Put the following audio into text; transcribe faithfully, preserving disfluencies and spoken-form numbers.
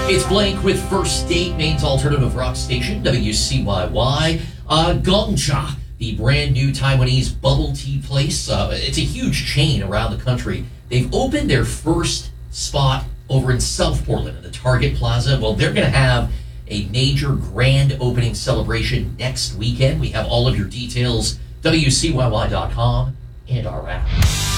It's Blake with First Date, Maine's alternative rock station, W C Y Y. Uh, Gongcha, the brand new Taiwanese bubble tea place. Uh, it's a huge chain around the country. They've opened their first spot over in South Portland at the Target Plaza. Well, they're going to have a major grand opening celebration next weekend. We have all of your details, W C Y Y dot com and our app.